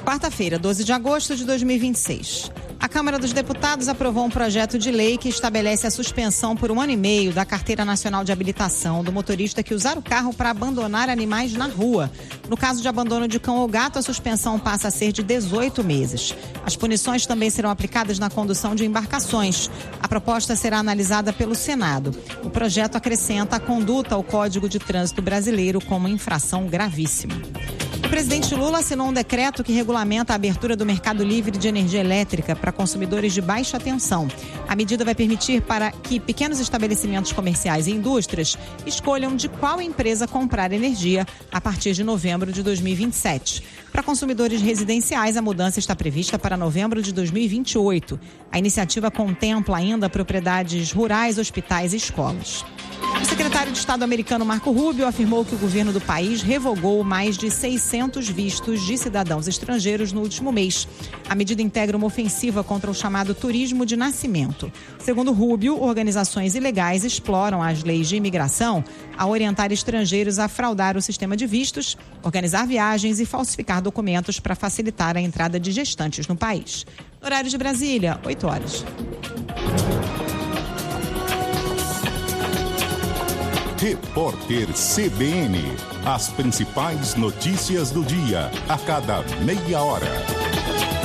Quarta-feira, 12 de agosto de 2026. A Câmara dos Deputados aprovou um projeto de lei que estabelece a suspensão por 1 ano e meio da Carteira Nacional de Habilitação do motorista que usar o carro para abandonar animais na rua. No caso de abandono de cão ou gato, a suspensão passa a ser de 18 meses. As punições também serão aplicadas na condução de embarcações. A proposta será analisada pelo Senado. O projeto acrescenta a conduta ao Código de Trânsito Brasileiro como infração gravíssima. O presidente Lula assinou um decreto que regulamenta a abertura do mercado livre de energia elétrica para consumidores de baixa tensão. A medida vai permitir para que pequenos estabelecimentos comerciais e indústrias escolham de qual empresa comprar energia a partir de novembro de 2027. Para consumidores residenciais, a mudança está prevista para novembro de 2028. A iniciativa contempla ainda propriedades rurais, hospitais e escolas. O secretário de Estado americano Marco Rubio afirmou que o governo do país revogou mais de 600 vistos de cidadãos estrangeiros no último mês. A medida integra uma ofensiva contra o chamado turismo de nascimento. Segundo Rubio, organizações ilegais exploram as leis de imigração a orientar estrangeiros a fraudar o sistema de vistos, organizar viagens e falsificar documentos para facilitar a entrada de gestantes no país. Horário de Brasília, 8 horas. Repórter CBN. As principais notícias do dia, a cada meia hora.